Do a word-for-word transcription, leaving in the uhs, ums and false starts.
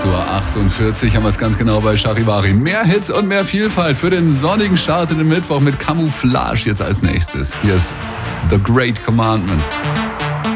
sechs Uhr achtundvierzig haben wir es ganz genau bei Charivari. Mehr Hits und mehr Vielfalt für den sonnigen Start in den Mittwoch mit Camouflage jetzt als nächstes. Hier ist The Great Commandment.